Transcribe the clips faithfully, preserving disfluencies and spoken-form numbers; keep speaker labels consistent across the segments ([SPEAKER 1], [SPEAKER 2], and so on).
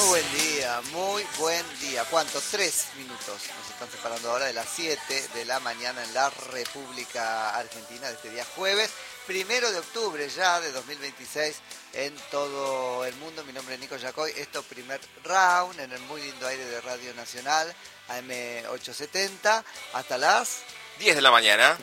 [SPEAKER 1] Muy buen día, muy buen día. ¿Cuánto? Tres minutos nos están separando ahora de las siete de la mañana en la República Argentina de este día jueves, primero de octubre ya de dos mil veintiséis en todo el mundo. Mi nombre es Nico Yacoy. Esto primer round en el muy lindo aire de Radio Nacional, A M ochocientos setenta, hasta las
[SPEAKER 2] diez de la mañana.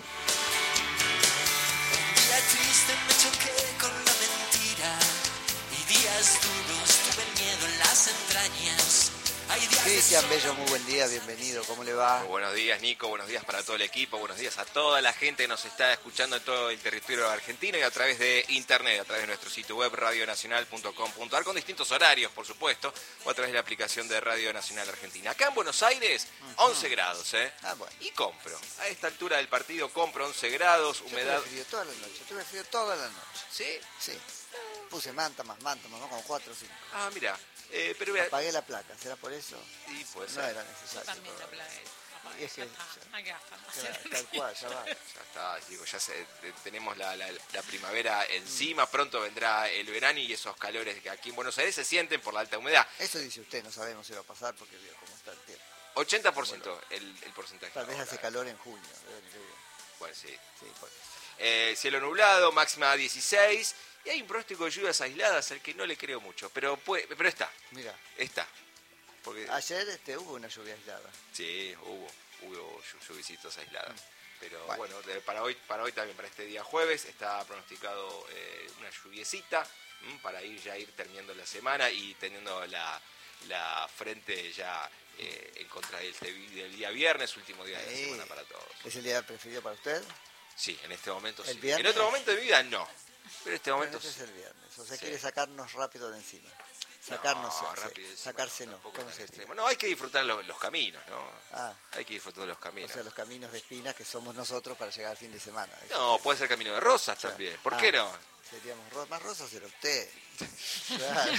[SPEAKER 3] Un día triste me choqué con la mentira y días duros tuve el miedo en las entrañas. Hay días
[SPEAKER 1] Cristian Bello, muy buen día, bienvenido, ¿cómo le va?
[SPEAKER 2] Muy buenos días, Nico, buenos días para todo el equipo, buenos días a toda la gente que nos está escuchando en todo el territorio argentino y a través de internet, a través de nuestro sitio web radio nacional punto com punto a r con distintos horarios, por supuesto, o a través de la aplicación de Radio Nacional Argentina. Acá en Buenos Aires, once grados, ¿eh?
[SPEAKER 1] Ah, bueno.
[SPEAKER 2] Y compro. A esta altura del partido compro once grados,
[SPEAKER 1] Yo
[SPEAKER 2] humedad...
[SPEAKER 1] tuve frío toda la noche, tuve frío toda la noche.
[SPEAKER 2] ¿Sí?
[SPEAKER 1] Sí, puse manta más manta, más, como cuatro o cinco.
[SPEAKER 2] Ah, mira, eh, pero... vea-
[SPEAKER 1] Apagué la placa, ¿será por eso?
[SPEAKER 2] Sí, puede
[SPEAKER 1] No
[SPEAKER 2] ser.
[SPEAKER 1] era necesario.
[SPEAKER 4] También la
[SPEAKER 1] todavía.
[SPEAKER 4] plagué.
[SPEAKER 1] Y es que-
[SPEAKER 4] Ya está, no hay que gastar más
[SPEAKER 1] Claro,
[SPEAKER 4] energía.
[SPEAKER 1] tal cual, ya va.
[SPEAKER 2] Ya está, digo, ya se, te- tenemos la, la- la primavera encima, pronto vendrá el verano y esos calores que aquí en Buenos Aires se sienten por la alta humedad.
[SPEAKER 1] Eso dice usted, no sabemos si va a pasar porque veo cómo está el tiempo.
[SPEAKER 2] ochenta por ciento el, el porcentaje.
[SPEAKER 1] Tal vez
[SPEAKER 2] ahora.
[SPEAKER 1] hace calor en junio. debe venir bien.
[SPEAKER 2] Bueno, sí.
[SPEAKER 1] Sí, por eso.
[SPEAKER 2] Eh, cielo nublado, máxima dieciséis, y hay un pronóstico de lluvias aisladas al que no le creo mucho, pero puede, pero está,
[SPEAKER 1] Mira,
[SPEAKER 2] está. Porque
[SPEAKER 1] ayer este, hubo una lluvia aislada.
[SPEAKER 2] sí, hubo, hubo llu- lluviecitas aisladas. Pero
[SPEAKER 1] Bueno.
[SPEAKER 2] bueno, de- para hoy para hoy también, para este día jueves, está pronosticado eh, una lluviecita mm, para ir ya ir terminando la semana y teniendo la, la frente ya eh, en contra del, del día viernes, último día de la
[SPEAKER 1] Sí.
[SPEAKER 2] semana para todos.
[SPEAKER 1] ¿Es el día preferido para usted?
[SPEAKER 2] Sí, en este momento
[SPEAKER 1] ¿El
[SPEAKER 2] sí.
[SPEAKER 1] viernes?
[SPEAKER 2] En otro momento de mi vida no. Pero en este
[SPEAKER 1] Bueno,
[SPEAKER 2] momento
[SPEAKER 1] este es
[SPEAKER 2] sí.
[SPEAKER 1] el viernes. O sea,
[SPEAKER 2] Sí.
[SPEAKER 1] quiere sacarnos rápido de encima. Sacarnos,
[SPEAKER 2] No,
[SPEAKER 1] sí,
[SPEAKER 2] rápido, sí,
[SPEAKER 1] sacarse
[SPEAKER 2] bueno,
[SPEAKER 1] no.
[SPEAKER 2] tampoco
[SPEAKER 1] ¿Cómo
[SPEAKER 2] tan
[SPEAKER 1] se
[SPEAKER 2] extremo.
[SPEAKER 1] dice?
[SPEAKER 2] No, hay que disfrutar los, los caminos, ¿no?
[SPEAKER 1] Ah,
[SPEAKER 2] Hay que disfrutar los
[SPEAKER 1] o
[SPEAKER 2] caminos.
[SPEAKER 1] sea, los caminos de espinas que somos nosotros para llegar al fin de semana.
[SPEAKER 2] No, puede ser camino de rosas
[SPEAKER 1] Claro.
[SPEAKER 2] también. ¿Por
[SPEAKER 1] Ah,
[SPEAKER 2] qué no?
[SPEAKER 1] Seríamos ro- más rosas era usted. Claro.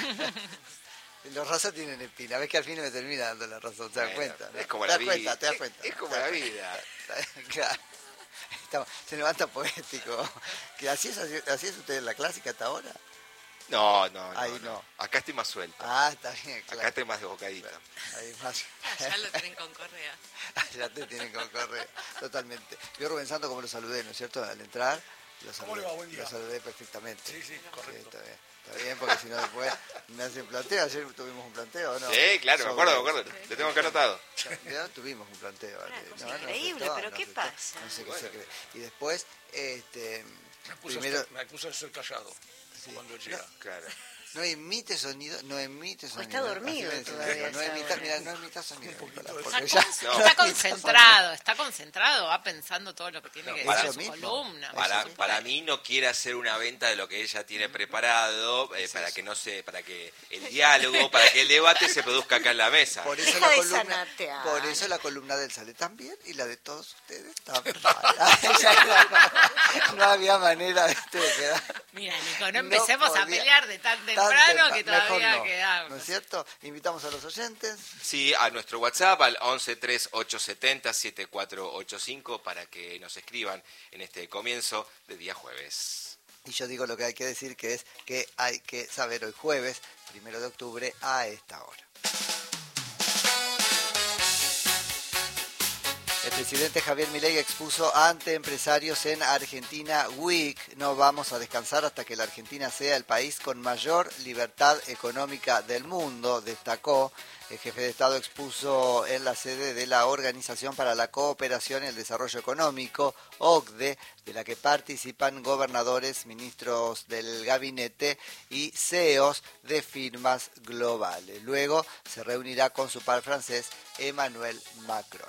[SPEAKER 1] Los rosas tienen espina. Ves que al fin me termina dando la razón. ¿Te das
[SPEAKER 2] Bueno,
[SPEAKER 1] cuenta? ¿no?
[SPEAKER 2] es como
[SPEAKER 1] ¿Te
[SPEAKER 2] la
[SPEAKER 1] das
[SPEAKER 2] vida.
[SPEAKER 1] cuenta? ¿Te das
[SPEAKER 2] Es-
[SPEAKER 1] cuenta?
[SPEAKER 2] es como
[SPEAKER 1] ¿Te das
[SPEAKER 2] la
[SPEAKER 1] cuenta?
[SPEAKER 2] vida.
[SPEAKER 1] Claro. Estamos- se levanta poético. ¿Que así, es, ¿Así es usted en la clásica hasta ahora?
[SPEAKER 2] No, no, no,
[SPEAKER 1] Ahí
[SPEAKER 2] no.
[SPEAKER 1] no.
[SPEAKER 2] Acá estoy más suelto.
[SPEAKER 1] Ah, está bien, claro.
[SPEAKER 2] Acá estoy más de bocadito.
[SPEAKER 1] Ahí más.
[SPEAKER 4] Ya lo tienen con correa.
[SPEAKER 1] Ya te tienen que correr, totalmente. Yo Rubén Santos, como lo saludé, ¿no es cierto? Al entrar, lo saludé,
[SPEAKER 5] ¿Cómo le va? Buen día.
[SPEAKER 1] lo saludé perfectamente.
[SPEAKER 5] Sí, sí, correcto.
[SPEAKER 1] está bien, está bien, porque si no después me hacen planteo. Ayer tuvimos un planteo, ¿no?
[SPEAKER 2] Sí, claro, me
[SPEAKER 1] Sobre-
[SPEAKER 2] acuerdo, me acuerdo. Lo tengo acá anotado.
[SPEAKER 1] Ya tuvimos un planteo.
[SPEAKER 6] Una
[SPEAKER 1] ¿vale?
[SPEAKER 6] cosa
[SPEAKER 1] No, no
[SPEAKER 6] increíble,
[SPEAKER 1] afectó,
[SPEAKER 6] pero
[SPEAKER 1] no
[SPEAKER 6] ¿qué
[SPEAKER 1] afectó.
[SPEAKER 6] pasa?
[SPEAKER 1] No sé qué se cree. Y después, este,
[SPEAKER 5] Me acusa,
[SPEAKER 1] primero,
[SPEAKER 5] usted- me acusa de ser callado
[SPEAKER 1] Sí.
[SPEAKER 5] cuando llega.
[SPEAKER 2] Claro.
[SPEAKER 1] no emite sonido, no emite sonido.
[SPEAKER 6] está dormido
[SPEAKER 1] Así me decía,
[SPEAKER 6] todavía
[SPEAKER 1] no
[SPEAKER 6] esa
[SPEAKER 1] emita,
[SPEAKER 6] hora.
[SPEAKER 1] mira, no emita sonido. Nicolás,
[SPEAKER 5] de-
[SPEAKER 1] porque
[SPEAKER 4] Está,
[SPEAKER 1] ya-
[SPEAKER 4] con-
[SPEAKER 2] no.
[SPEAKER 4] está
[SPEAKER 1] no emita
[SPEAKER 4] concentrado, está concentrado, va pensando todo lo que tiene
[SPEAKER 2] No,
[SPEAKER 4] que
[SPEAKER 2] para-
[SPEAKER 4] decir en
[SPEAKER 1] Eso
[SPEAKER 4] su
[SPEAKER 1] mismo.
[SPEAKER 4] columna.
[SPEAKER 2] Para,
[SPEAKER 1] Eso sí.
[SPEAKER 2] para mí no quiere hacer una venta de lo que ella tiene preparado eh,
[SPEAKER 1] Es
[SPEAKER 2] para
[SPEAKER 1] eso.
[SPEAKER 2] que no se, para que el diálogo, para que el debate se produzca acá en la mesa.
[SPEAKER 1] Por eso,
[SPEAKER 6] Deja
[SPEAKER 1] la
[SPEAKER 6] de
[SPEAKER 1] columna,
[SPEAKER 6] zanatear.
[SPEAKER 1] por eso la columna del Sale también y la de todos ustedes también. No había manera de ustedes quedar.
[SPEAKER 4] Mira, Nico, no
[SPEAKER 1] No
[SPEAKER 4] empecemos a
[SPEAKER 1] podía-
[SPEAKER 4] pelear de tan
[SPEAKER 1] tan
[SPEAKER 4] temprano
[SPEAKER 1] tempa-
[SPEAKER 4] que
[SPEAKER 1] mejor
[SPEAKER 4] todavía
[SPEAKER 1] no,
[SPEAKER 4] quedamos.
[SPEAKER 1] ¿no es cierto? Invitamos a los oyentes.
[SPEAKER 2] Sí, a nuestro WhatsApp al once tres ocho setenta siete cuatro ocho cinco para que nos escriban en este comienzo de día jueves.
[SPEAKER 1] Y yo digo lo que hay que decir, que es que hay que saber hoy jueves, primero de octubre, a esta hora. El presidente Javier Milei expuso ante empresarios en Argentina Week: no vamos a descansar hasta que la Argentina sea el país con mayor libertad económica del mundo, destacó. El jefe de Estado expuso en la sede de la Organización para la Cooperación y el Desarrollo Económico, O C D E, de la que participan gobernadores, ministros del gabinete y C E Os de firmas globales. Luego se reunirá con su par francés, Emmanuel Macron.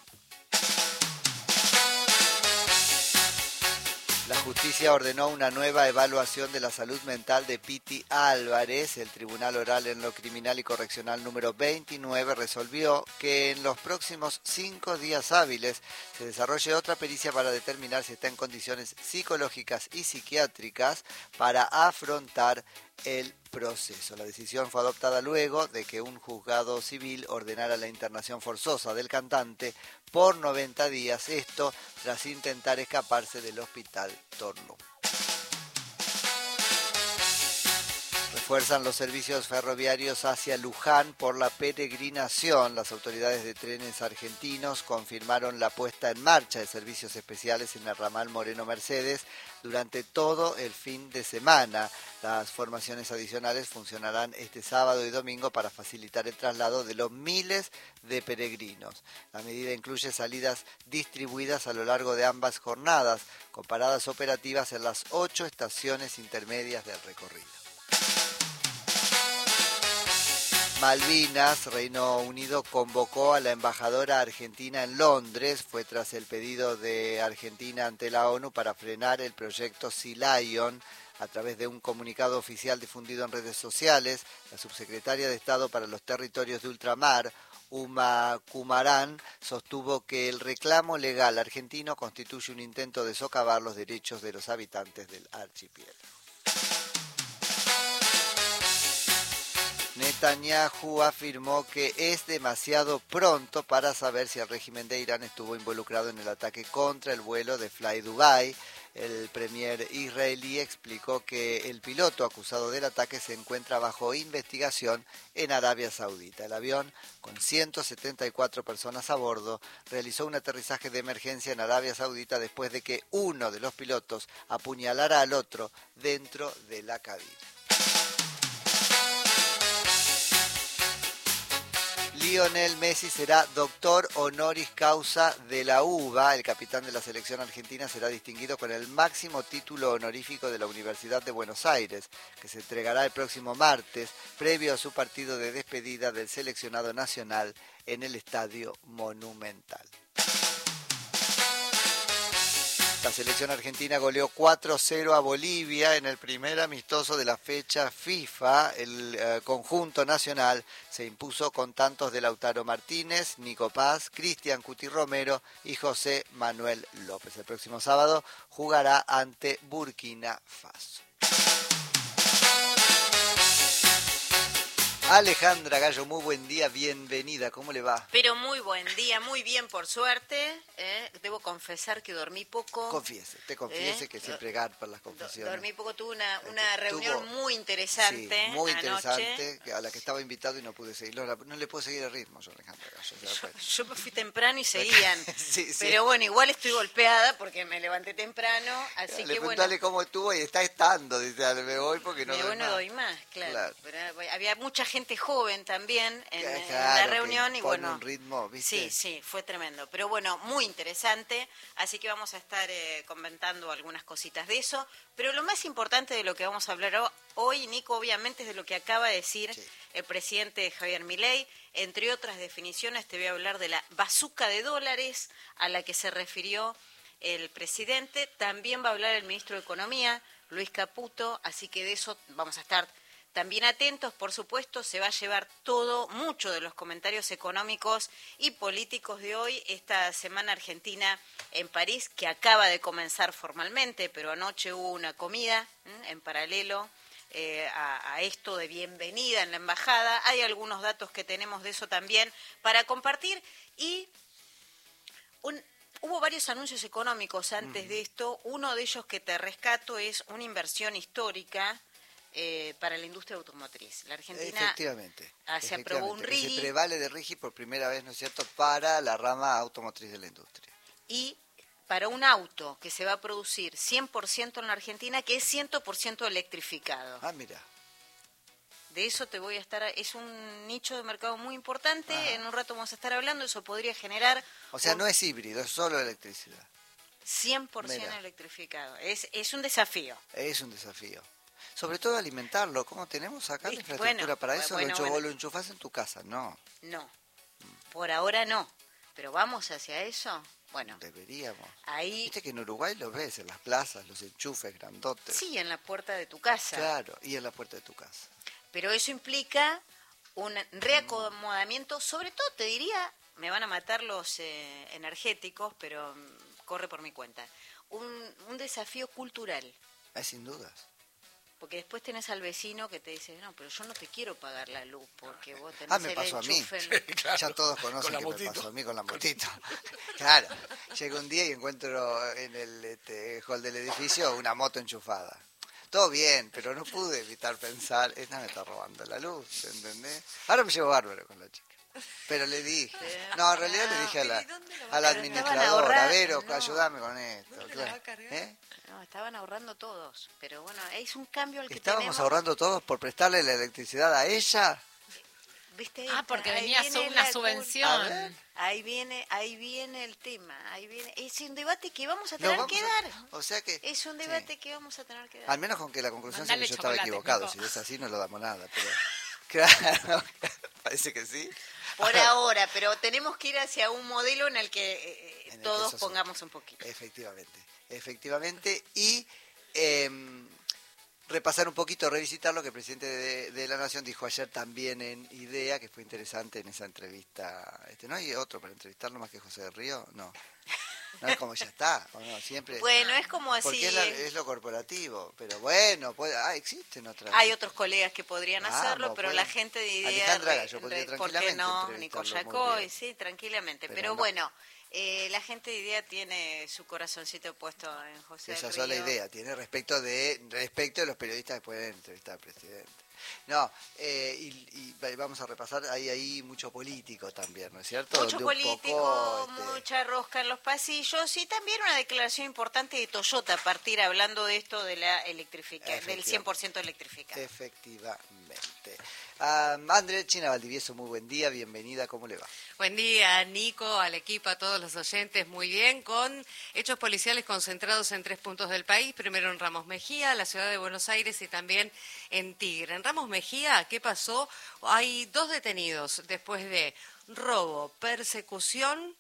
[SPEAKER 1] La justicia ordenó una nueva evaluación de la salud mental de Piti Álvarez. El Tribunal Oral en lo Criminal y Correccional número veintinueve resolvió que en los próximos cinco días hábiles se desarrolle otra pericia para determinar si está en condiciones psicológicas y psiquiátricas para afrontar el proceso. La decisión fue adoptada luego de que un juzgado civil ordenara la internación forzosa del cantante por noventa días, esto tras intentar escaparse del hospital Torno. refuerzan los servicios ferroviarios hacia Luján por la peregrinación. Las autoridades de trenes argentinos confirmaron la puesta en marcha de servicios especiales en el ramal Moreno Mercedes durante todo el fin de semana. Las formaciones adicionales funcionarán este sábado y domingo para facilitar el traslado de los miles de peregrinos. La medida incluye salidas distribuidas a lo largo de ambas jornadas, con paradas operativas en las ocho estaciones intermedias del recorrido. Malvinas, Reino Unido convocó a la embajadora argentina en Londres. Fue tras el pedido de Argentina ante la ONU para frenar el proyecto Sea Lion. A través de un comunicado oficial difundido en redes sociales, la subsecretaria de Estado para los Territorios de Ultramar, Uma Kumaran, sostuvo que el reclamo legal argentino constituye un intento de socavar los derechos de los habitantes del archipiélago. Netanyahu afirmó que es demasiado pronto para saber si el régimen de Irán estuvo involucrado en el ataque contra el vuelo de Fly Dubai. El premier israelí explicó que el piloto acusado del ataque se encuentra bajo investigación en Arabia Saudita. El avión, con ciento setenta y cuatro personas a bordo, realizó un aterrizaje de emergencia en Arabia Saudita después de que uno de los pilotos apuñalara al otro dentro de la cabina. Lionel Messi será doctor honoris causa de la U B A. El capitán de la selección argentina será distinguido con el máximo título honorífico de la Universidad de Buenos Aires, que se entregará el próximo martes, previo a su partido de despedida del seleccionado nacional en el Estadio Monumental. La selección argentina goleó cuatro cero a Bolivia en el primer amistoso de la fecha FIFA. El eh, conjunto nacional se impuso con tantos de Lautaro Martínez, Nico Paz, Cristian Cuti Romero y José Manuel López. El próximo sábado jugará ante Burkina Faso. Alejandra Gallo, muy buen día, bienvenida, ¿cómo le va?
[SPEAKER 6] Pero muy buen día, muy bien por suerte. ¿eh? Debo confesar que dormí poco.
[SPEAKER 1] Confiese, te confiese
[SPEAKER 6] ¿Eh?
[SPEAKER 1] que siempre garpan las confesiones.
[SPEAKER 6] Dormí poco, tuve una, una reunión
[SPEAKER 1] Tuvo,
[SPEAKER 6] muy interesante.
[SPEAKER 1] Sí, muy
[SPEAKER 6] anoche.
[SPEAKER 1] interesante, a la que estaba invitado y no pude seguirlo. No le puedo seguir el ritmo yo, Alejandra Gallo.
[SPEAKER 6] Yo, yo me fui temprano y seguían.
[SPEAKER 1] sí, sí.
[SPEAKER 6] Pero bueno, igual estoy golpeada porque me levanté temprano. Así
[SPEAKER 1] Le
[SPEAKER 6] que
[SPEAKER 1] preguntale
[SPEAKER 6] bueno.
[SPEAKER 1] cómo estuvo y está estando. Dice, me voy porque no
[SPEAKER 6] Me
[SPEAKER 1] doy
[SPEAKER 6] voy, no
[SPEAKER 1] más.
[SPEAKER 6] doy más, claro.
[SPEAKER 1] Claro.
[SPEAKER 6] Pero había mucha gente joven también en,
[SPEAKER 1] Claro,
[SPEAKER 6] en la
[SPEAKER 1] que
[SPEAKER 6] reunión y
[SPEAKER 1] pone
[SPEAKER 6] bueno.
[SPEAKER 1] un ritmo, ¿viste?
[SPEAKER 6] Sí, sí, fue tremendo. Pero bueno, muy interesante. Así que vamos a estar eh, comentando algunas cositas de eso. Pero lo más importante de lo que vamos a hablar hoy, Nico, obviamente es de lo que acaba de decir
[SPEAKER 1] Sí.
[SPEAKER 6] el presidente Javier Milei. Entre otras definiciones, te voy a hablar de la bazuca de dólares a la que se refirió el presidente. También va a hablar el ministro de Economía, Luis Caputo. Así que de eso vamos a estar también atentos. Por supuesto, se va a llevar todo, mucho de los comentarios económicos y políticos de hoy, esta Semana Argentina en París, que acaba de comenzar formalmente, pero anoche hubo una comida ¿m? en paralelo eh, a, a esto de bienvenida en la embajada. Hay algunos datos que tenemos de eso también para compartir y un, hubo varios anuncios económicos antes uh-huh. de esto. Uno de ellos que te rescato es una inversión histórica Eh, para la industria automotriz. La Argentina
[SPEAKER 1] efectivamente,
[SPEAKER 6] ah, se
[SPEAKER 1] efectivamente,
[SPEAKER 6] aprobó un
[SPEAKER 1] que
[SPEAKER 6] RIGI.
[SPEAKER 1] Se prevale de RIGI por primera vez, ¿no es cierto?, para la rama automotriz de la industria.
[SPEAKER 6] Y para un auto que se va a producir cien por ciento en la Argentina, que es cien por ciento electrificado.
[SPEAKER 1] Ah, mira.
[SPEAKER 6] De eso te voy a estar... Es un nicho de mercado muy importante. Ajá. En un rato vamos a estar hablando. Eso podría generar...
[SPEAKER 1] O sea,
[SPEAKER 6] un...
[SPEAKER 1] no es híbrido, es solo electricidad.
[SPEAKER 6] cien por ciento Mira. Electrificado. Es, es un desafío.
[SPEAKER 1] Es un desafío. Sobre todo alimentarlo. ¿Cómo tenemos acá la infraestructura
[SPEAKER 6] bueno,
[SPEAKER 1] para eso?
[SPEAKER 6] Bueno,
[SPEAKER 1] ¿Lo, enchufas,
[SPEAKER 6] bueno.
[SPEAKER 1] ¿Lo enchufás en tu casa? No.
[SPEAKER 6] No. Por ahora no. Pero vamos hacia eso. Bueno.
[SPEAKER 1] Deberíamos.
[SPEAKER 6] Ahí...
[SPEAKER 1] Viste que en Uruguay lo ves, en las plazas, los enchufes grandotes.
[SPEAKER 6] Sí, en la puerta de tu casa.
[SPEAKER 1] Claro, y en la puerta de tu casa.
[SPEAKER 6] Pero eso implica un reacomodamiento, sobre todo te diría, me van a matar los eh, energéticos, pero corre por mi cuenta, un, un desafío cultural.
[SPEAKER 1] Ah, sin dudas.
[SPEAKER 6] Porque después tenés al vecino que te dice, no, pero yo no te quiero pagar la luz porque vos tenés
[SPEAKER 1] ah, me
[SPEAKER 6] el
[SPEAKER 1] pasó
[SPEAKER 6] enchufe.
[SPEAKER 1] A mí.
[SPEAKER 6] En...
[SPEAKER 1] Sí, claro. Ya todos conocen que
[SPEAKER 5] motito.
[SPEAKER 1] me pasó a mí con la motito. Claro, llego un día y encuentro en el este, hall del edificio una moto enchufada. todo bien, pero no pude evitar pensar, esta me está robando la luz, ¿entendés? Ahora me llevo bárbaro con la chica. Pero le dije, no, en realidad le dije a la, a la administradora, Vero,
[SPEAKER 6] no.
[SPEAKER 1] ayúdame con esto.
[SPEAKER 7] ¿Dónde la
[SPEAKER 1] Claro.
[SPEAKER 7] va a cargar?
[SPEAKER 1] ¿Eh?
[SPEAKER 6] No, estaban ahorrando todos, pero bueno, es un cambio al que
[SPEAKER 1] ¿Estábamos
[SPEAKER 6] tenemos.
[SPEAKER 1] ahorrando todos por prestarle la electricidad a ella?
[SPEAKER 6] ¿Viste? Ahí
[SPEAKER 4] Ah,
[SPEAKER 6] está,
[SPEAKER 4] porque
[SPEAKER 6] ahí
[SPEAKER 4] venía
[SPEAKER 6] viene
[SPEAKER 4] una
[SPEAKER 6] la culpa.
[SPEAKER 1] A
[SPEAKER 4] subvención.
[SPEAKER 1] ver.
[SPEAKER 6] Ahí viene, ahí viene el tema, ahí viene. Es un debate que vamos a
[SPEAKER 1] No,
[SPEAKER 6] tener
[SPEAKER 1] vamos
[SPEAKER 6] que
[SPEAKER 1] a-
[SPEAKER 6] dar.
[SPEAKER 1] O sea que...
[SPEAKER 6] Es un
[SPEAKER 1] sí.
[SPEAKER 6] debate que vamos a tener que dar.
[SPEAKER 1] Al menos con que la conclusión sea que
[SPEAKER 4] Mandale
[SPEAKER 1] yo estaba
[SPEAKER 4] chocolate,
[SPEAKER 1] equivocado.
[SPEAKER 4] Nico.
[SPEAKER 1] Si es así, no lo damos nada. Pero claro, parece que sí.
[SPEAKER 6] Por ahora, pero tenemos que ir hacia un modelo en el que eh,
[SPEAKER 1] En el que
[SPEAKER 6] todos
[SPEAKER 1] sos-
[SPEAKER 6] pongamos un poquito.
[SPEAKER 1] Efectivamente, efectivamente. Y em, repasar un poquito, revisitar lo que el presidente de, de la Nación dijo ayer también en IDEA, que fue interesante en esa entrevista. Este, ¿no hay otro para entrevistarlo más que José del Río? No. No es como ya está, ¿o no? Siempre...
[SPEAKER 6] Bueno, es como así.
[SPEAKER 1] Porque es, la- es lo corporativo, pero bueno, puede, ah, existen otras.
[SPEAKER 6] Hay otros colegas que podrían
[SPEAKER 1] Vamos,
[SPEAKER 6] hacerlo, pero
[SPEAKER 1] pueden.
[SPEAKER 6] la gente de idea,
[SPEAKER 1] Alejandra
[SPEAKER 6] re-
[SPEAKER 1] Gallo podría
[SPEAKER 6] re- ¿por qué
[SPEAKER 1] tranquilamente
[SPEAKER 6] no? Nico
[SPEAKER 1] entrevistarlo muy
[SPEAKER 6] Yacoy,
[SPEAKER 1] bien.
[SPEAKER 6] sí, tranquilamente.
[SPEAKER 1] Pero
[SPEAKER 6] Pero,
[SPEAKER 1] no.
[SPEAKER 6] bueno, eh, la gente de idea tiene su corazoncito puesto en José
[SPEAKER 1] Esa
[SPEAKER 6] del
[SPEAKER 1] sola
[SPEAKER 6] Río.
[SPEAKER 1] idea tiene respecto de respecto de los periodistas que pueden entrevistar al presidente. No, eh, y, y vamos a repasar, hay ahí mucho político también, ¿no es cierto?
[SPEAKER 6] Mucho
[SPEAKER 1] Donde un
[SPEAKER 6] político,
[SPEAKER 1] poco, este,
[SPEAKER 6] mucha rosca en los pasillos y también una declaración importante de Toyota a partir hablando de esto de la electrificación, del cien por ciento electrificado.
[SPEAKER 1] Efectivamente. Ah, André China Valdivieso, muy buen día, bienvenida, ¿cómo le va?
[SPEAKER 7] Buen día, Nico, al equipo, a todos los oyentes. Muy bien, con hechos policiales concentrados en tres puntos del país. Primero en Ramos Mejía, la ciudad de Buenos Aires y también en Tigre. En Ramos Mejía, ¿qué pasó? Hay dos detenidos después de robo, persecución,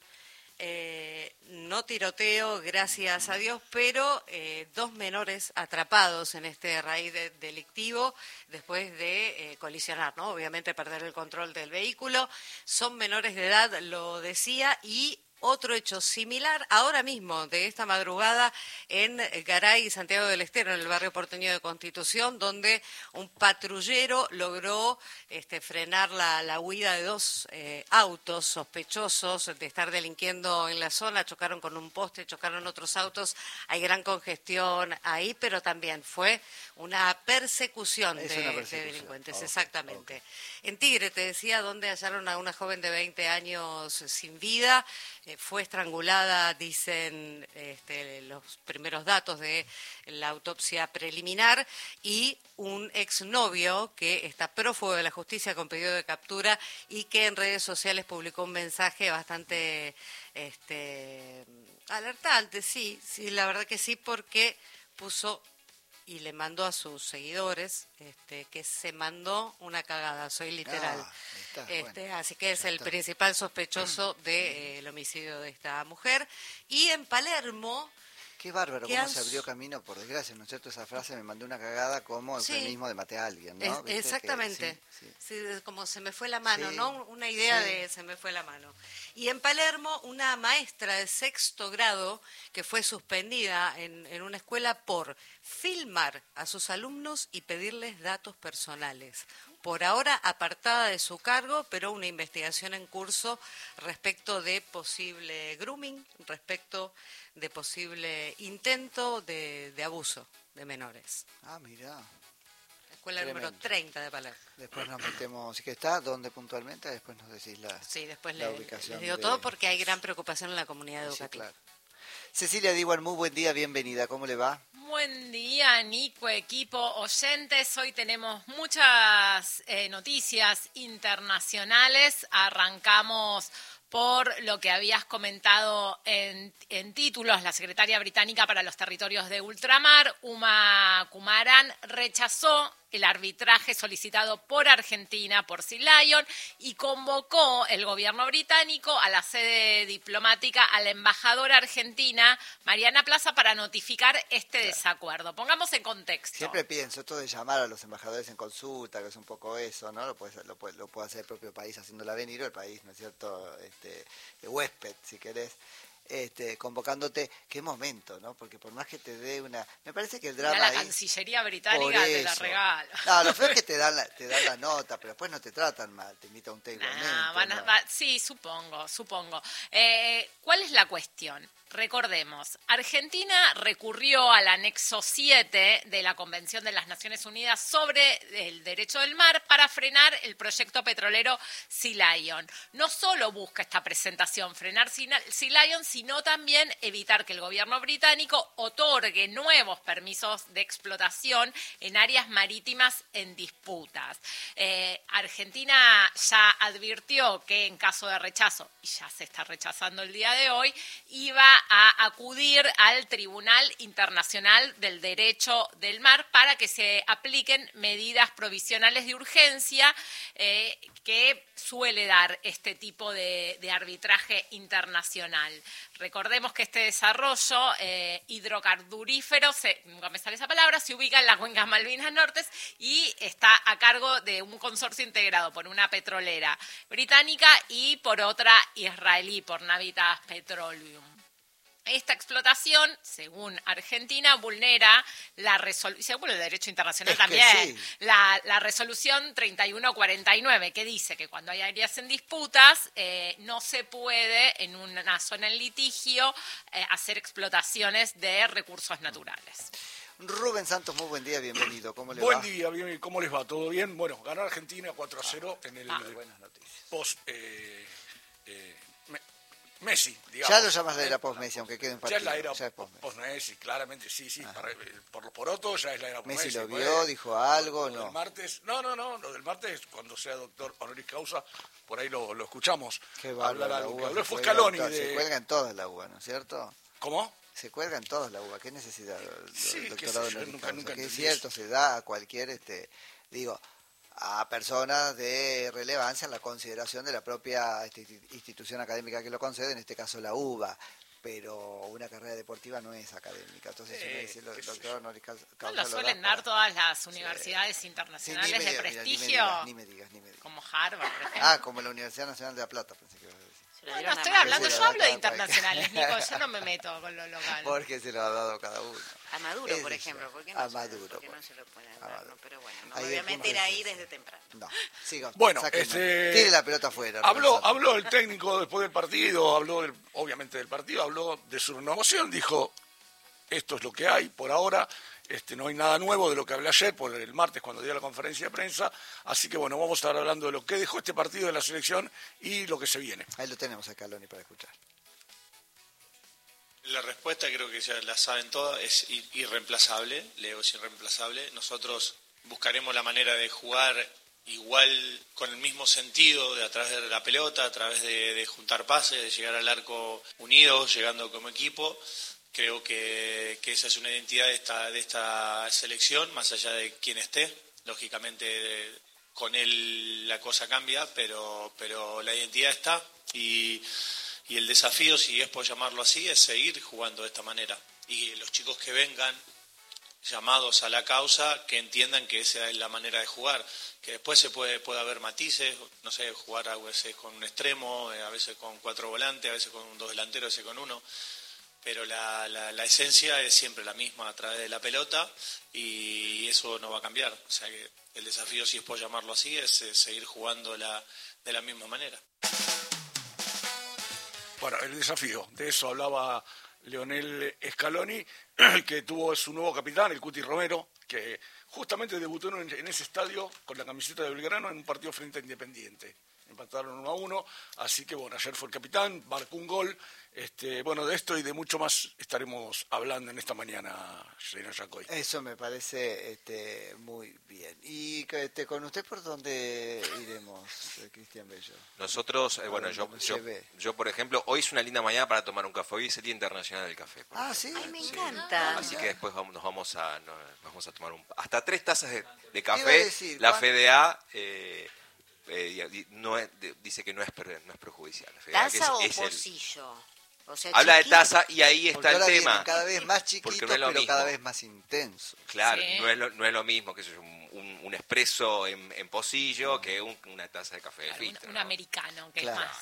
[SPEAKER 7] eh, no tiroteo, gracias a Dios, pero eh, dos menores atrapados en este raíz de- delictivo después de eh, colisionar, ¿no? Obviamente perder el control del vehículo. Son menores de edad, lo decía, y otro hecho similar ahora mismo, de esta madrugada, en Garay y Santiago del Estero, en el barrio porteño de Constitución, donde un patrullero logró este, frenar la, la huida de dos eh, autos sospechosos de estar delinquiendo en la zona. Chocaron con un poste, chocaron otros autos. Hay gran congestión ahí, pero también fue una persecución,
[SPEAKER 1] Es
[SPEAKER 7] de,
[SPEAKER 1] una
[SPEAKER 7] de
[SPEAKER 1] persecución.
[SPEAKER 7] delincuentes,
[SPEAKER 1] Ok,
[SPEAKER 7] exactamente. En Tigre, te decía, donde hallaron a una joven de veinte años sin vida. Eh, fue estrangulada, dicen este, los primeros datos de la autopsia preliminar, y un exnovio que está prófugo de la justicia con pedido de captura y que en redes sociales publicó un mensaje bastante este, alertante, sí, sí, la verdad que sí, porque puso y le mandó a sus seguidores este, que se mandó una cagada, soy literal.
[SPEAKER 1] Ah, ahí está,
[SPEAKER 7] este,
[SPEAKER 1] bueno,
[SPEAKER 7] así que es
[SPEAKER 1] ya
[SPEAKER 7] el
[SPEAKER 1] está.
[SPEAKER 7] principal sospechoso del homicidio de esta mujer. Y en Palermo,
[SPEAKER 1] Qué bárbaro,
[SPEAKER 7] ¿Qué
[SPEAKER 1] cómo
[SPEAKER 7] han
[SPEAKER 1] se abrió
[SPEAKER 7] su-
[SPEAKER 1] camino, por desgracia, ¿no es cierto? Esa frase me mandó una cagada como
[SPEAKER 7] Sí.
[SPEAKER 1] eufemismo de maté a alguien, ¿no?
[SPEAKER 7] es-
[SPEAKER 1] ¿Viste que-
[SPEAKER 7] exactamente,
[SPEAKER 1] sí, sí.
[SPEAKER 7] sí, es como se me fue la mano,
[SPEAKER 1] Sí,
[SPEAKER 7] ¿no? Una idea
[SPEAKER 1] sí.
[SPEAKER 7] de se me fue la mano. Y en Palermo, una maestra de sexto grado que fue suspendida en, en una escuela por filmar a sus alumnos y pedirles datos personales. Por ahora apartada de su cargo, pero una investigación en curso respecto de posible grooming, respecto de posible intento de, de abuso de menores.
[SPEAKER 1] Ah, mirá.
[SPEAKER 7] Escuela número
[SPEAKER 1] Tremendo.
[SPEAKER 7] treinta de Palermo.
[SPEAKER 1] Después nos metemos, ¿qué está? ¿Dónde puntualmente? Después nos decís la,
[SPEAKER 7] Sí, después
[SPEAKER 1] la
[SPEAKER 7] le,
[SPEAKER 1] ubicación
[SPEAKER 7] les digo
[SPEAKER 1] de-
[SPEAKER 7] todo porque hay gran preocupación en la comunidad
[SPEAKER 1] Sí,
[SPEAKER 7] educativa.
[SPEAKER 1] claro. Cecilia Diwan, muy buen día, bienvenida, ¿cómo le va?
[SPEAKER 4] Buen día, Nico, equipo, oyentes. Hoy tenemos muchas eh, noticias internacionales. Arrancamos por lo que habías comentado en, en títulos. La secretaria británica para los territorios de ultramar, Uma Kumaran, rechazó el arbitraje solicitado por Argentina, por Sea Lion, y convocó el gobierno británico a la sede diplomática a la embajadora argentina, Mariana Plaza, para notificar este desacuerdo. Pongamos en contexto.
[SPEAKER 1] Siempre pienso esto de llamar a los embajadores en consulta, que es un poco eso, ¿no? Lo puede, lo puede, lo puede hacer el propio país haciéndola venir, o el país, ¿no es cierto?, este, de huésped, si querés. este, convocándote. Qué momento, ¿no? Porque por más que te dé una... Me parece que el
[SPEAKER 4] Mira,
[SPEAKER 1] drama
[SPEAKER 4] la
[SPEAKER 1] ahí...
[SPEAKER 4] Cancillería
[SPEAKER 1] por
[SPEAKER 4] británica te la
[SPEAKER 1] eso.
[SPEAKER 4] regala.
[SPEAKER 1] No, lo feo es que te dan, la, te dan la nota, pero después no te tratan mal, te invita a un té igualmente.
[SPEAKER 4] Nah, van a-
[SPEAKER 1] ¿no?
[SPEAKER 4] va- sí, supongo, supongo. Eh, ¿Cuál es la cuestión? Recordemos, Argentina recurrió al anexo siete de la Convención de las Naciones Unidas sobre el derecho del mar para frenar el proyecto petrolero Sea Lion. No solo busca esta presentación frenar Sea Lion, sino también evitar que el gobierno británico otorgue nuevos permisos de explotación en áreas marítimas en disputas. Eh, Argentina ya advirtió que en caso de rechazo, y ya se está rechazando el día de hoy, iba a acudir al Tribunal Internacional del Derecho del Mar para que se apliquen medidas provisionales de urgencia eh, que suele dar este tipo de, de arbitraje internacional. Recordemos que este desarrollo eh, hidrocarburífero, se, nunca me sale esa palabra, se ubica en las cuencas Malvinas Nortes y está a cargo de un consorcio integrado por una petrolera británica y por otra israelí, por Navitas Petroleum. Esta explotación, según Argentina, vulnera la resolución, según el derecho internacional
[SPEAKER 1] Es que
[SPEAKER 4] también,
[SPEAKER 1] sí.
[SPEAKER 4] la, la resolución treinta y uno cuarenta y nueve, que dice que cuando hay áreas en disputas, eh, no se puede, en una zona en litigio, eh, hacer explotaciones de recursos naturales.
[SPEAKER 1] Rubén Santos, muy buen día, bienvenido. ¿Cómo le
[SPEAKER 5] Buen
[SPEAKER 1] va?
[SPEAKER 5] día, bien, ¿cómo les va? ¿Todo bien? Bueno, ganó Argentina cuatro a cero en el
[SPEAKER 4] Ah.
[SPEAKER 1] Buenas noticias.
[SPEAKER 5] post eh, eh, Me- Messi, digamos.
[SPEAKER 1] Ya lo llamas la era post-Messi, aunque quede en
[SPEAKER 5] Ya
[SPEAKER 1] partido.
[SPEAKER 5] es la era
[SPEAKER 1] ya es post-Messi.
[SPEAKER 5] post-Messi, claramente, sí, sí. Para- eh, por los porotos ya es la era
[SPEAKER 1] Messi
[SPEAKER 5] post-Messi.
[SPEAKER 1] lo
[SPEAKER 5] pues,
[SPEAKER 1] vio, dijo algo,
[SPEAKER 5] lo
[SPEAKER 1] no.
[SPEAKER 5] del martes, no, no, no, lo del martes, cuando sea doctor honoris causa, por ahí lo, lo escuchamos.
[SPEAKER 1] Qué
[SPEAKER 5] hablar
[SPEAKER 1] bárbaro, la
[SPEAKER 5] algo. Que
[SPEAKER 1] uva.
[SPEAKER 5] habló
[SPEAKER 1] se
[SPEAKER 5] fue
[SPEAKER 1] cuelga en
[SPEAKER 5] Scaloni
[SPEAKER 1] to-
[SPEAKER 5] de...
[SPEAKER 1] Se cuelga en todas la uva, ¿no es cierto?
[SPEAKER 5] ¿Cómo?
[SPEAKER 1] Se cuelga en todas la uva. ¿Qué necesidad? del
[SPEAKER 5] Sí, qué
[SPEAKER 1] doctorado
[SPEAKER 5] sé yo,
[SPEAKER 1] honoris
[SPEAKER 5] nunca-
[SPEAKER 1] causa?
[SPEAKER 5] nunca
[SPEAKER 1] Que es
[SPEAKER 5] entendí
[SPEAKER 1] cierto, se da a cualquier, este, digo, a personas de relevancia en la consideración de la propia este, institución académica que lo concede, en este caso la UBA. Pero una carrera deportiva no es académica. Entonces, si
[SPEAKER 5] Eh,
[SPEAKER 1] uno dice lo-
[SPEAKER 5] qué sé
[SPEAKER 1] doctor
[SPEAKER 5] yo.
[SPEAKER 1] honoris causa,
[SPEAKER 4] No
[SPEAKER 1] lo
[SPEAKER 4] lo suelen
[SPEAKER 1] da
[SPEAKER 4] dar
[SPEAKER 1] para-
[SPEAKER 4] todas las universidades
[SPEAKER 1] Sí,
[SPEAKER 4] internacionales
[SPEAKER 1] ni me
[SPEAKER 4] de
[SPEAKER 1] digas, mira,
[SPEAKER 4] prestigio,
[SPEAKER 1] Ni me digas, ni me digas. Ni me digas.
[SPEAKER 4] como Harvard, por ejemplo.
[SPEAKER 1] Ah, como la Universidad Nacional de La Plata, pensé que ibas a decir.
[SPEAKER 6] Se lo
[SPEAKER 4] No, no
[SPEAKER 6] dieron a
[SPEAKER 4] estoy
[SPEAKER 6] Maduro.
[SPEAKER 4] hablando,
[SPEAKER 1] Se
[SPEAKER 4] yo
[SPEAKER 1] lo da
[SPEAKER 4] hablo de
[SPEAKER 1] cada cual.
[SPEAKER 4] internacionales, Nico, yo no me meto con lo local.
[SPEAKER 1] Porque se lo ha dado cada uno.
[SPEAKER 6] A Maduro,
[SPEAKER 1] Es
[SPEAKER 6] por
[SPEAKER 1] eso.
[SPEAKER 6] ejemplo. ¿Por qué no,
[SPEAKER 1] A
[SPEAKER 6] se,
[SPEAKER 1] Maduro,
[SPEAKER 6] por qué
[SPEAKER 1] pues.
[SPEAKER 6] no se lo pueden
[SPEAKER 1] A
[SPEAKER 6] dar?
[SPEAKER 1] Maduro.
[SPEAKER 6] No, pero bueno, no
[SPEAKER 1] Ahí
[SPEAKER 6] me voy a
[SPEAKER 1] el punto
[SPEAKER 6] meter
[SPEAKER 1] es
[SPEAKER 6] ahí
[SPEAKER 1] ese.
[SPEAKER 6] desde temprano.
[SPEAKER 1] No, siga.
[SPEAKER 5] Bueno,
[SPEAKER 1] sáquenlo.
[SPEAKER 5] este-
[SPEAKER 1] Tire la pelota afuera.
[SPEAKER 5] Habló,
[SPEAKER 1] Rubén Santos.
[SPEAKER 5] habló el técnico después del partido, habló del- obviamente del partido, habló de su renovación, dijo, esto es lo que hay por ahora, este, no hay nada nuevo de lo que hablé ayer, por el martes cuando dio la conferencia de prensa, así que bueno, vamos a estar hablando de lo que dejó este partido de la selección y lo que se viene.
[SPEAKER 1] Ahí lo tenemos a Scaloni para escuchar.
[SPEAKER 8] La respuesta creo que ya la saben todas, es ir- irreemplazable, Leo es irreemplazable. Nosotros buscaremos la manera de jugar igual con el mismo sentido, de a través de la pelota, a través de, de juntar pases, de llegar al arco unidos, llegando como equipo. Creo que, que esa es una identidad de esta, de esta selección, más allá de quién esté. Lógicamente con él la cosa cambia, pero, pero la identidad está y... Y el desafío, si es por llamarlo así, es seguir jugando de esta manera. Y los chicos que vengan llamados a la causa, que entiendan que esa es la manera de jugar. Que después se puede, puede haber matices, no sé, jugar a veces con un extremo, a veces con cuatro volantes, a veces con dos delanteros, a veces con uno. Pero la, la, la esencia es siempre la misma a través de la pelota y eso no va a cambiar. O sea que el desafío, si es por llamarlo así, es, es seguir jugando la, de la misma manera.
[SPEAKER 5] Bueno, el desafío, de eso hablaba Leonel Scaloni, que tuvo su nuevo capitán, el Cuti Romero, que justamente debutó en, en ese estadio con la camiseta de Belgrano en un partido frente a Independiente. Empataron uno a uno, así que bueno, ayer fue el capitán, marcó un gol. Este, bueno, de esto y de mucho más estaremos hablando en esta mañana, señor Yacoy.
[SPEAKER 1] Eso me parece este, muy bien. ¿Y que, este, con usted por dónde iremos, eh, Cristian Bello?
[SPEAKER 2] Nosotros, eh,
[SPEAKER 1] A
[SPEAKER 2] bueno,
[SPEAKER 1] ver,
[SPEAKER 2] yo,
[SPEAKER 1] ¿cómo
[SPEAKER 2] yo,
[SPEAKER 1] se ve?
[SPEAKER 2] yo, por ejemplo, hoy es una linda mañana para tomar un café. Hoy es el Día Internacional del Café. por
[SPEAKER 1] Ah,
[SPEAKER 2] ejemplo.
[SPEAKER 1] sí.
[SPEAKER 6] Ay, me
[SPEAKER 1] Sí.
[SPEAKER 6] encanta.
[SPEAKER 2] Así que después vamos, nos vamos a nos, vamos a tomar un, hasta tres tazas de, de
[SPEAKER 1] iba a
[SPEAKER 2] café.
[SPEAKER 1] decir,
[SPEAKER 2] La
[SPEAKER 1] ¿cuán-
[SPEAKER 2] F D A eh, eh, di- no es- de- dice que no es, per- no es perjudicial. La F D A, que
[SPEAKER 6] ¿Taza
[SPEAKER 2] es-
[SPEAKER 6] o
[SPEAKER 2] es el-
[SPEAKER 6] pocillo? O sea,
[SPEAKER 2] habla de
[SPEAKER 6] chiquito.
[SPEAKER 2] taza y ahí
[SPEAKER 1] Porque
[SPEAKER 2] está el
[SPEAKER 1] ahora
[SPEAKER 2] tema.
[SPEAKER 1] vienen cada vez más
[SPEAKER 2] Porque
[SPEAKER 1] chiquitos,
[SPEAKER 2] no es lo
[SPEAKER 1] pero
[SPEAKER 2] mismo.
[SPEAKER 1] cada vez más intensos.
[SPEAKER 2] Claro,
[SPEAKER 4] Sí.
[SPEAKER 2] no, es lo, no es lo mismo que es un, un, un espresso en, en pocillo que un- una taza de café de
[SPEAKER 4] Claro, un,
[SPEAKER 2] filtro.
[SPEAKER 4] un
[SPEAKER 2] ¿no?
[SPEAKER 4] americano, que
[SPEAKER 1] Claro.
[SPEAKER 4] es más,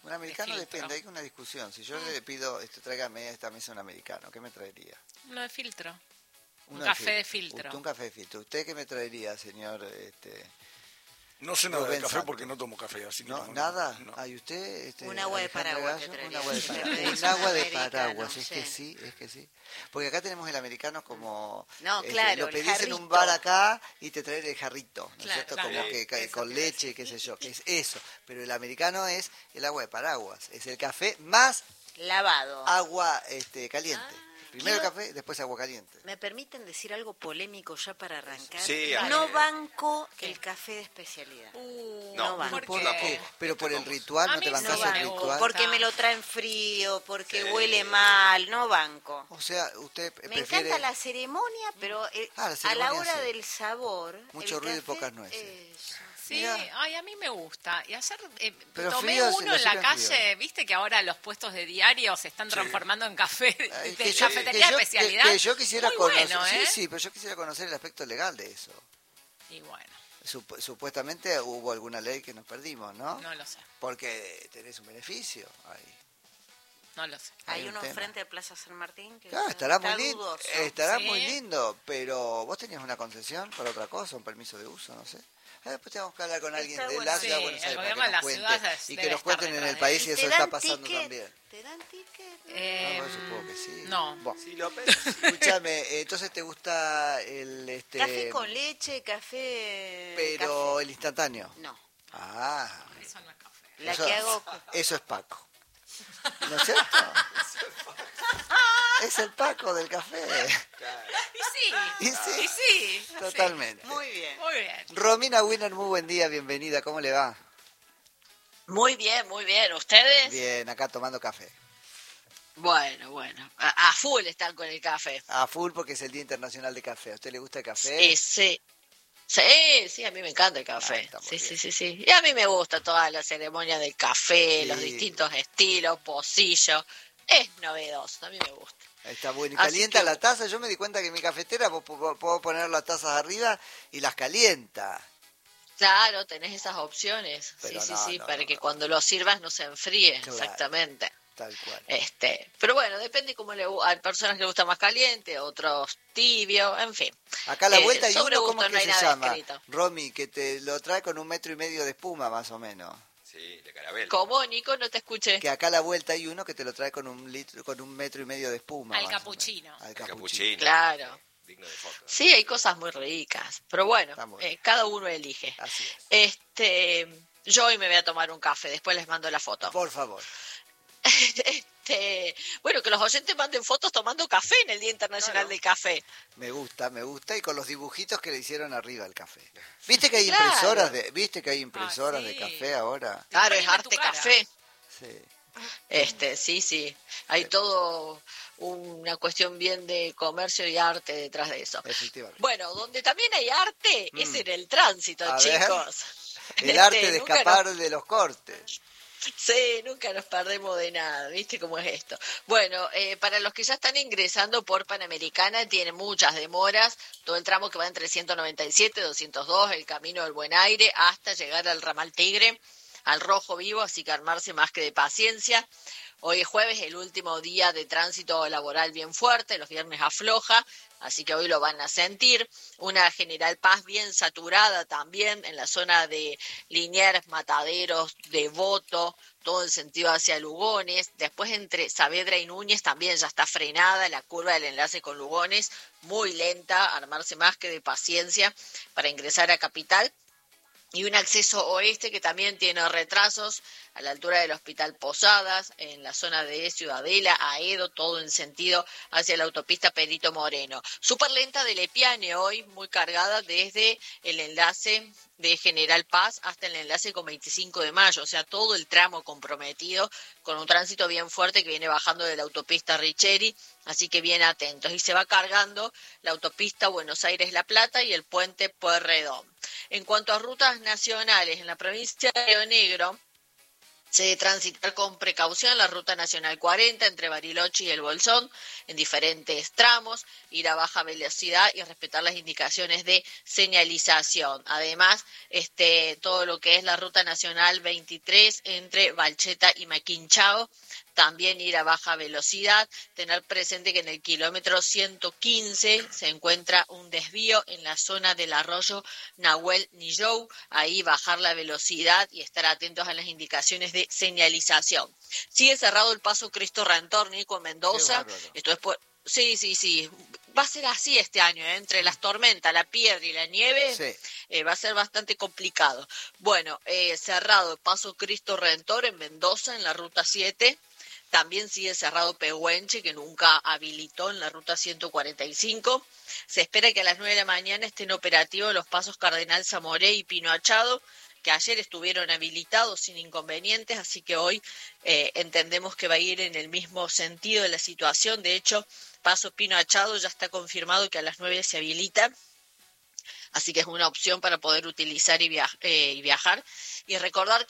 [SPEAKER 1] Un americano
[SPEAKER 4] de filtro.
[SPEAKER 1] depende, hay una discusión. Si yo le pido, este, tráigame a esta mesa un americano, ¿qué me traería?
[SPEAKER 4] Uno de filtro. Un
[SPEAKER 1] Uno
[SPEAKER 4] café de
[SPEAKER 1] fil-
[SPEAKER 4] filtro.
[SPEAKER 1] Un, un café de filtro. ¿Usted qué me traería, señor? Este,
[SPEAKER 5] No sé nada de
[SPEAKER 1] Rubén
[SPEAKER 5] café
[SPEAKER 1] Santos?
[SPEAKER 5] porque no tomo café, así que
[SPEAKER 1] ¿No?
[SPEAKER 5] no,
[SPEAKER 1] ¿Nada?
[SPEAKER 5] no.
[SPEAKER 1] ¿Hay usted? Este,
[SPEAKER 6] Un agua de
[SPEAKER 1] Alejandra
[SPEAKER 6] paraguas te
[SPEAKER 1] Gallo?
[SPEAKER 6] traería.
[SPEAKER 1] Un agua de
[SPEAKER 6] Sí,
[SPEAKER 1] paraguas.
[SPEAKER 6] te
[SPEAKER 1] Un
[SPEAKER 6] pedís
[SPEAKER 1] agua
[SPEAKER 6] un
[SPEAKER 1] de
[SPEAKER 6] americano,
[SPEAKER 1] paraguas, es
[SPEAKER 6] sí.
[SPEAKER 1] que sí, es que sí. Porque acá tenemos el americano como...
[SPEAKER 6] No,
[SPEAKER 1] este,
[SPEAKER 6] claro,
[SPEAKER 1] lo
[SPEAKER 6] el
[SPEAKER 1] pedís en
[SPEAKER 6] jarrito.
[SPEAKER 1] un bar acá y te traen el jarrito, ¿no es
[SPEAKER 6] Claro,
[SPEAKER 1] cierto?
[SPEAKER 4] claro.
[SPEAKER 1] Como
[SPEAKER 2] Sí,
[SPEAKER 1] que ca-
[SPEAKER 6] eso
[SPEAKER 1] con
[SPEAKER 6] te iba a
[SPEAKER 1] leche, qué sé yo, que es eso. Pero el americano es el agua de paraguas. Es el café más
[SPEAKER 6] Lavado.
[SPEAKER 1] agua este, caliente. Primero
[SPEAKER 6] quiero-
[SPEAKER 1] café, después agua caliente.
[SPEAKER 6] ¿Me permiten decir algo polémico ya para arrancar?
[SPEAKER 2] Sí,
[SPEAKER 6] no
[SPEAKER 2] dale.
[SPEAKER 6] banco el café de especialidad.
[SPEAKER 4] Uh,
[SPEAKER 2] No,
[SPEAKER 6] no banco.
[SPEAKER 4] ¿por
[SPEAKER 1] ¿Por
[SPEAKER 4] qué?
[SPEAKER 1] qué? Pero por el ritual,
[SPEAKER 4] A
[SPEAKER 1] ¿no te
[SPEAKER 4] mí
[SPEAKER 1] bancás
[SPEAKER 4] sí
[SPEAKER 1] el
[SPEAKER 4] me
[SPEAKER 1] ritual?
[SPEAKER 4] gusta.
[SPEAKER 6] Porque me lo traen frío, porque
[SPEAKER 2] Sí.
[SPEAKER 6] huele mal, no banco.
[SPEAKER 1] O sea, usted
[SPEAKER 6] Me
[SPEAKER 1] prefiere...
[SPEAKER 6] encanta la ceremonia, pero eh,
[SPEAKER 1] Ah, la
[SPEAKER 6] a la
[SPEAKER 1] ceremonia
[SPEAKER 6] hora
[SPEAKER 1] sí.
[SPEAKER 6] del sabor...
[SPEAKER 1] Mucho
[SPEAKER 6] el
[SPEAKER 1] ruido y
[SPEAKER 6] café,
[SPEAKER 1] pocas nueces.
[SPEAKER 6] eso.
[SPEAKER 4] Sí,
[SPEAKER 1] Mirá.
[SPEAKER 4] ay, a mí me gusta. Y ayer eh,
[SPEAKER 1] Pero
[SPEAKER 4] tomé
[SPEAKER 1] frío, si
[SPEAKER 4] uno
[SPEAKER 1] lo
[SPEAKER 4] en la
[SPEAKER 1] sirven
[SPEAKER 4] calle,
[SPEAKER 1] frío.
[SPEAKER 4] viste que ahora los puestos de diario se están transformando en café,
[SPEAKER 1] Ay,
[SPEAKER 4] de
[SPEAKER 1] que yo-
[SPEAKER 4] cafetería
[SPEAKER 1] que yo-
[SPEAKER 4] de especialidad.
[SPEAKER 1] Que, que yo quisiera
[SPEAKER 4] Muy
[SPEAKER 1] conocer,
[SPEAKER 4] bueno,
[SPEAKER 1] sí,
[SPEAKER 4] ¿eh?
[SPEAKER 1] sí, pero yo quisiera conocer el aspecto legal de eso.
[SPEAKER 4] Y bueno,
[SPEAKER 1] Sup- supuestamente hubo alguna ley que nos perdimos, ¿no?
[SPEAKER 4] no lo sé,
[SPEAKER 1] Porque tenés un beneficio ahí.
[SPEAKER 4] no lo sé.
[SPEAKER 1] Hay
[SPEAKER 6] Hay
[SPEAKER 1] un
[SPEAKER 6] uno
[SPEAKER 1] tema.
[SPEAKER 6] frente a Plaza San Martín que
[SPEAKER 1] Claro,
[SPEAKER 6] está-
[SPEAKER 1] estará
[SPEAKER 6] está
[SPEAKER 1] muy lindo,
[SPEAKER 6] dudoso.
[SPEAKER 1] estará
[SPEAKER 4] Sí.
[SPEAKER 1] muy lindo, pero vos tenías una concesión para otra cosa, un permiso de uso, no sé. Ah, después tenemos que hablar con alguien
[SPEAKER 6] Está
[SPEAKER 1] de
[SPEAKER 6] bueno.
[SPEAKER 1] la ciudad de
[SPEAKER 4] Sí,
[SPEAKER 1] Buenos
[SPEAKER 4] el
[SPEAKER 1] Aires para
[SPEAKER 4] gobierno
[SPEAKER 1] que
[SPEAKER 4] de la
[SPEAKER 1] nos cuente
[SPEAKER 4] ciudad es-
[SPEAKER 1] y
[SPEAKER 4] debe
[SPEAKER 1] que nos
[SPEAKER 4] estar
[SPEAKER 1] cuenten en
[SPEAKER 4] detrás
[SPEAKER 1] el
[SPEAKER 4] de
[SPEAKER 1] país
[SPEAKER 6] ¿Y
[SPEAKER 1] si
[SPEAKER 6] te
[SPEAKER 1] eso está
[SPEAKER 6] dan
[SPEAKER 1] pasando
[SPEAKER 6] ticket?
[SPEAKER 1] también.
[SPEAKER 6] ¿Te dan ticket?
[SPEAKER 4] Eh,
[SPEAKER 1] No, yo supongo que sí.
[SPEAKER 4] no.
[SPEAKER 1] Bueno,
[SPEAKER 2] Sí, López.
[SPEAKER 1] escúchame, eh, entonces te gusta el este
[SPEAKER 6] Café con leche, café...
[SPEAKER 1] pero
[SPEAKER 6] café-
[SPEAKER 1] el instantáneo.
[SPEAKER 6] No,
[SPEAKER 1] Ah,
[SPEAKER 4] Eso no es café.
[SPEAKER 6] la
[SPEAKER 1] eso,
[SPEAKER 6] que hago...
[SPEAKER 1] eso es Paco. ¿No es cierto? Es el Paco del café.
[SPEAKER 4] Y sí,
[SPEAKER 1] Y sí.
[SPEAKER 4] y sí.
[SPEAKER 1] Totalmente.
[SPEAKER 6] Muy bien.
[SPEAKER 4] Muy bien.
[SPEAKER 1] Romina Winner, muy buen día, bienvenida, ¿cómo le va?
[SPEAKER 9] Muy bien, muy bien. ¿Ustedes?
[SPEAKER 1] Bien, acá tomando café.
[SPEAKER 9] Bueno, bueno. A, a full están con el café.
[SPEAKER 1] A full porque es el Día Internacional de Café. ¿A usted le gusta el café?
[SPEAKER 9] Sí, sí. Sí, sí, a mí me encanta el
[SPEAKER 1] Ah,
[SPEAKER 9] café.
[SPEAKER 1] está muy
[SPEAKER 9] Sí,
[SPEAKER 1] bien.
[SPEAKER 9] sí, sí, sí. Y a mí me gusta toda la ceremonia del café,
[SPEAKER 1] Sí.
[SPEAKER 9] los distintos estilos, pocillos. Es novedoso, a mí me gusta.
[SPEAKER 1] Está bueno. Y
[SPEAKER 9] Así
[SPEAKER 1] calienta
[SPEAKER 9] que-
[SPEAKER 1] la taza. Yo me di cuenta que en mi cafetera po- po- puedo poner las tazas arriba y las calienta.
[SPEAKER 9] Claro, tenés esas opciones.
[SPEAKER 1] Pero
[SPEAKER 9] sí, sí,
[SPEAKER 1] no,
[SPEAKER 9] sí,
[SPEAKER 1] no,
[SPEAKER 9] para
[SPEAKER 1] no,
[SPEAKER 9] que
[SPEAKER 1] no.
[SPEAKER 9] cuando lo sirvas no se enfríe.
[SPEAKER 1] Claro.
[SPEAKER 9] Exactamente.
[SPEAKER 1] Tal cual.
[SPEAKER 9] Este, pero bueno, depende cómo le gu- hay personas que le gusta más caliente, otros tibio, en fin.
[SPEAKER 1] Acá a la
[SPEAKER 9] Eh,
[SPEAKER 1] vuelta hay
[SPEAKER 9] sobre
[SPEAKER 1] uno, ¿cómo
[SPEAKER 9] gusto
[SPEAKER 1] es
[SPEAKER 9] no
[SPEAKER 1] que
[SPEAKER 9] hay
[SPEAKER 1] se
[SPEAKER 9] nada
[SPEAKER 1] llama?
[SPEAKER 9] escrito.
[SPEAKER 1] Romy, que te lo trae con un metro y medio de espuma, más o menos.
[SPEAKER 2] Sí, de carabel.
[SPEAKER 9] ¿Cómo, Nico? No te escuché.
[SPEAKER 1] Que acá a la vuelta hay uno que te lo trae con un litro, con un metro y medio de espuma.
[SPEAKER 4] Al
[SPEAKER 1] más o
[SPEAKER 4] capuchino.
[SPEAKER 1] menos. Al
[SPEAKER 2] El
[SPEAKER 1] capuchino.
[SPEAKER 2] capuchino.
[SPEAKER 9] Claro.
[SPEAKER 2] Digno de foto.
[SPEAKER 9] Sí, hay cosas muy ricas, pero bueno,
[SPEAKER 1] Está muy bien.
[SPEAKER 9] eh, cada uno elige.
[SPEAKER 1] Así es.
[SPEAKER 9] Este, yo hoy me voy a tomar un café, después les mando la foto.
[SPEAKER 1] Por favor.
[SPEAKER 9] Este, bueno, que los oyentes manden fotos tomando café en el Día Internacional del Café.
[SPEAKER 1] Me gusta, me gusta. Y con los dibujitos que le hicieron arriba al café. ¿Viste que hay
[SPEAKER 9] Claro.
[SPEAKER 1] impresoras de, ¿viste que hay impresoras
[SPEAKER 4] Ah, sí.
[SPEAKER 1] de café ahora?
[SPEAKER 9] Claro, es
[SPEAKER 4] Imprime tu
[SPEAKER 9] arte
[SPEAKER 4] cara.
[SPEAKER 9] café.
[SPEAKER 1] Sí.
[SPEAKER 9] Este, sí, sí. Hay todo una cuestión bien de comercio y arte detrás de eso.
[SPEAKER 1] Efectivamente.
[SPEAKER 9] Bueno, donde también hay arte es
[SPEAKER 1] Mm.
[SPEAKER 9] en el tránsito,
[SPEAKER 1] A ver.
[SPEAKER 9] chicos.
[SPEAKER 1] El
[SPEAKER 9] Este,
[SPEAKER 1] arte de
[SPEAKER 9] nunca
[SPEAKER 1] escapar
[SPEAKER 9] nos-
[SPEAKER 1] de los cortes.
[SPEAKER 9] Sí, nunca nos perdemos de nada, ¿viste cómo es esto? Bueno, eh, para los que ya están ingresando por Panamericana, tiene muchas demoras, todo el tramo que va entre ciento noventa y siete, doscientos dos, el Camino del Buen Aire, hasta llegar al Ramal Tigre, al Rojo Vivo, así que armarse más que de paciencia. Hoy es jueves, el último día de tránsito laboral bien fuerte, los viernes afloja, así que hoy lo van a sentir. Una General Paz bien saturada también en la zona de Liniers, Mataderos, Devoto, todo en sentido hacia Lugones. Después entre Saavedra y Núñez también ya está frenada la curva del enlace con Lugones, muy lenta, armarse más que de paciencia para ingresar a Capital. Y un acceso oeste que también tiene retrasos a la altura del Hospital Posadas, en la zona de Ciudadela, Aedo, todo en sentido hacia la autopista Perito Moreno. Súper lenta de Lepiane hoy, muy cargada desde el enlace de General Paz hasta el enlace con veinticinco de mayo, o sea, todo el tramo comprometido con un tránsito bien fuerte que viene bajando de la autopista Richeri, así que bien atentos. Y se va cargando la autopista Buenos Aires-La Plata y el puente Pueyrredón. En cuanto a rutas nacionales, en la provincia de Río Negro Se debe transitar con precaución la Ruta Nacional cuarenta entre Bariloche y El Bolsón en diferentes tramos, ir a baja velocidad y respetar las indicaciones de señalización. Además, este, todo lo que es la Ruta Nacional veintitrés entre Balcheta y Maquinchao, también ir a baja velocidad, tener presente que en el kilómetro ciento quince se encuentra un desvío en la zona del arroyo Nahuel Nillou, ahí bajar la velocidad y estar atentos a las indicaciones de señalización. Sigue cerrado el paso Cristo Redentor, Nico, en Mendoza. Esto es por... Sí, sí, sí. Va a ser así este año, ¿eh? Entre las tormentas, la piedra y la nieve, sí. eh, va a ser bastante complicado. Bueno, eh, cerrado el paso Cristo Redentor en Mendoza, en la ruta siete. También sigue cerrado Pehuenche, que nunca habilitó en la ruta ciento cuarenta y cinco. Se espera que a las nueve de la mañana estén operativos los pasos Cardenal Zamoré y Pino Achado, que ayer estuvieron habilitados sin inconvenientes, así que hoy eh, entendemos que va a ir en el mismo sentido de la situación. De hecho, paso Pino Achado ya está confirmado que a las nueve se habilita, así que es una opción para poder utilizar y, via- eh, y viajar. Y recordar